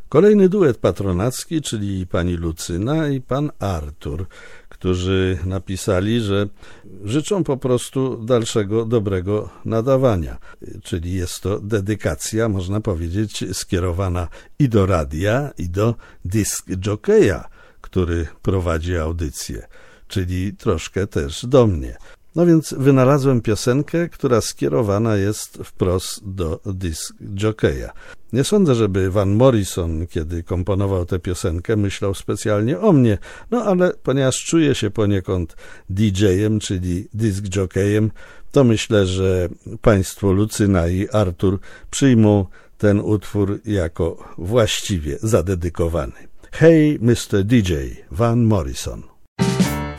Kolejny duet patronacki, czyli pani Lucyna i pan Artur, którzy napisali, że życzą po prostu dalszego dobrego nadawania. Czyli jest to dedykacja, można powiedzieć, skierowana i do radia, i do disc jockeya, który prowadzi audycję, czyli troszkę też do mnie. No więc wynalazłem piosenkę, która skierowana jest wprost do disc jockeya. Nie sądzę, żeby Van Morrison, kiedy komponował tę piosenkę, myślał specjalnie o mnie, no ale ponieważ czuję się poniekąd DJ-em, czyli disc jockeyem, to myślę, że państwo Lucyna i Artur przyjmą ten utwór jako właściwie zadedykowany. Hey Mr. DJ, Van Morrison.